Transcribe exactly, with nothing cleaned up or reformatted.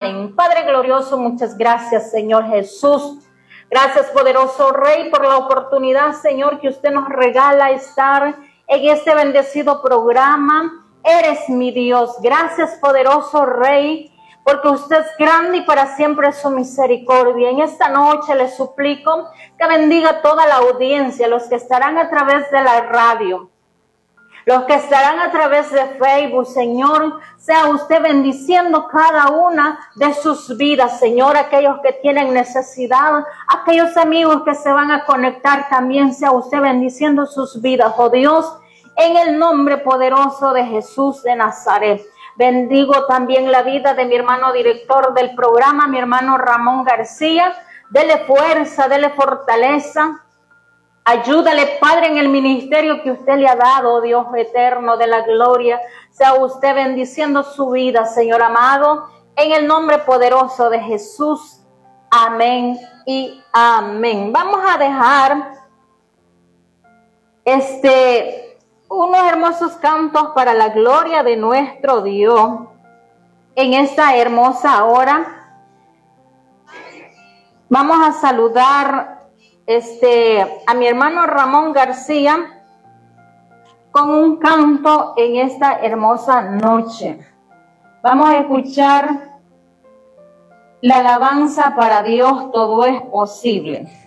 Amén. Padre glorioso, muchas gracias, Señor Jesús. Gracias, poderoso Rey, por la oportunidad, Señor, que usted nos regala estar en este bendecido programa. Eres mi Dios. Gracias, poderoso Rey, porque usted es grande y para siempre es su misericordia. En esta noche le suplico que bendiga toda la audiencia, los que estarán a través de la radio, los que estarán a través de Facebook. Señor, sea usted bendiciendo cada una de sus vidas, Señor. Aquellos que tienen necesidad, aquellos amigos que se van a conectar también, sea usted bendiciendo sus vidas, oh Dios, en el nombre poderoso de Jesús de Nazaret. Bendigo también la vida de mi hermano director del programa, mi hermano Ramón García. Dele fuerza, dele fortaleza. Ayúdale, Padre, en el ministerio que usted le ha dado, oh Dios eterno de la gloria. Sea usted bendiciendo su vida, Señor amado, en el nombre poderoso de Jesús. Amén y amén. Vamos a dejar este, unos hermosos cantos para la gloria de nuestro Dios en esta hermosa hora. Vamos a saludar Este, a mi hermano Ramón García con un canto en esta hermosa noche. Vamos a escuchar la alabanza para Dios, todo es posible.